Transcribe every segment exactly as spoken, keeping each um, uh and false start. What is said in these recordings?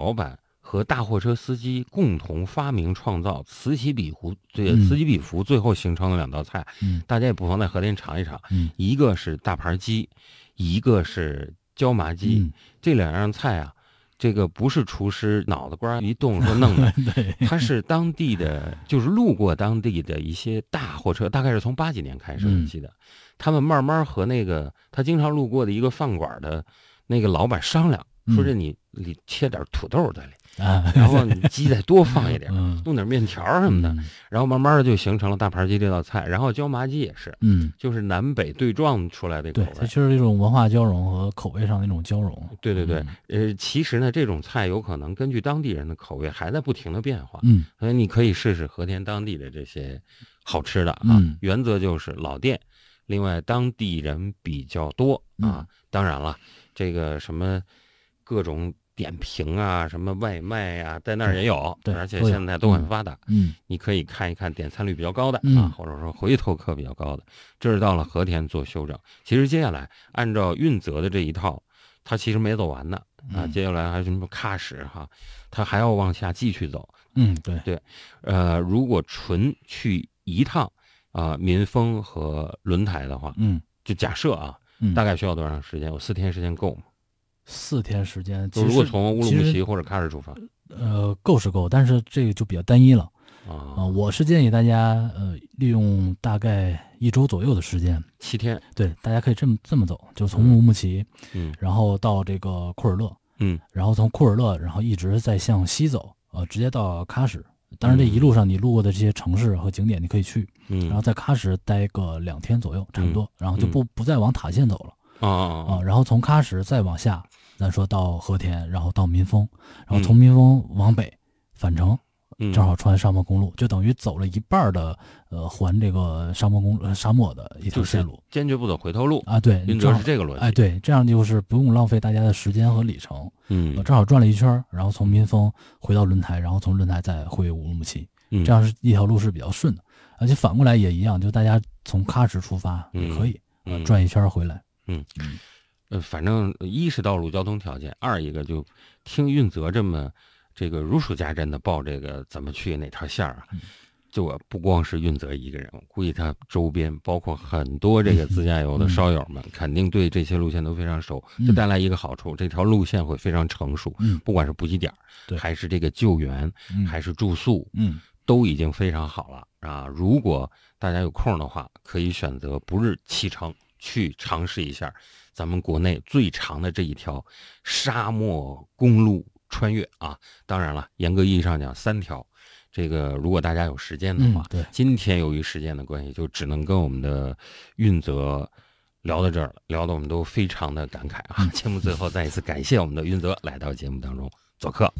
老板和大货车司机共同发明创造，此起彼伏，这个此起彼伏，最后形成了两道菜。 嗯， 大家也不妨在和田尝一尝。 嗯， 一个是大盘鸡，一个是椒麻鸡。 嗯， 这两样菜啊，这个不是厨师脑子瓜一动说弄的，它是当地的，就是路过当地的一些大货车，大概是从八几年开始，我记得，他们慢慢和那个他经常路过的一个饭馆的那个老板商量，说这你你切点土豆在里。啊，然后你鸡再多放一点，嗯、弄点面条什么的，嗯、然后慢慢的就形成了大盘鸡这道菜。然后椒麻鸡也是，嗯，就是南北对撞出来的口味。 对，它就是一种文化交融和口味上的一种交融。 对对对，嗯、呃，其实呢，这种菜有可能根据当地人的口味还在不停的变化。 嗯， 所以你可以试试和田当地的这些好吃的啊。 嗯、 原则就是老店，另外当地人比较多啊。嗯、当然了，这个什么各种。点评啊，什么外卖啊，在那儿也有， 对， 而且现在都很发达。 嗯， 你可以看一看点餐率比较高的、 嗯、 啊，或者说回头客比较高的。这是到了和田做修整。其实接下来按照运泽的这一套，它其实没走完呢啊，接下来还有什么喀什哈，它还要往下继续走。 嗯，对对，呃，如果纯去一趟啊、呃，民丰和轮台的话， 嗯， 就假设啊， 嗯、 大概需要多长时间？有四天时间够吗？ 四天时间， 就如果从乌鲁木齐或者喀什出发， 呃，够是够，但是这个就比较单一了啊、 呃。我是建议大家呃利用大概一周左右的时间， 七天， 对，大家可以这么这么走，就从乌鲁木齐， 嗯， 然后到这个库尔勒， 嗯， 然后从库尔勒，然后一直再向西走，呃，直接到喀什。当然，这一路上你路过的这些城市和景点你可以去， 嗯， 然后在喀什待个两天左右，差不多，嗯、然后就不不再往塔县走了。 啊啊啊！然后从喀什再往下，咱说到和田，然后到民丰，然后从民丰往北返程， 嗯、 正好穿沙漠公路，就等于走了一半的呃环这个沙漠公路沙漠的一条线路， 坚决不走回头路啊！对， 运泽是这个逻辑。 哎，对，这样就是不用浪费大家的时间和里程。 嗯， 正好转了一圈，然后从民丰回到轮台，然后从轮台再回乌鲁木齐， 嗯、 这样是一条路是比较顺的，而且反过来也一样，就大家从喀什出发也可以， 嗯、 呃，转一圈回来。 嗯嗯。呃，反正一是道路交通条件，二一个就听运泽这么这个如数家珍的报这个怎么去哪条线啊，就我不光是运泽一个人，我估计他周边包括很多这个自驾游的烧友们，肯定对这些路线都非常熟。就带来一个好处，这条路线会非常成熟，不管是补给点，还是这个救援，还是住宿， 嗯， 都已经非常好了啊。如果大家有空的话，可以选择不日启程去尝试一下咱们国内最长的这一条沙漠公路穿越啊！当然了，严格意义上讲三条。这个如果大家有时间的话， 嗯、对， 今天由于时间的关系，就只能跟我们的运泽聊到这儿了，聊得我们都非常的感慨啊！ 嗯、 节目最后再一次感谢我们的运泽来到节目当中做客。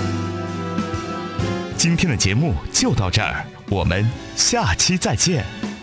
今天的节目就到这儿，我们下期再见。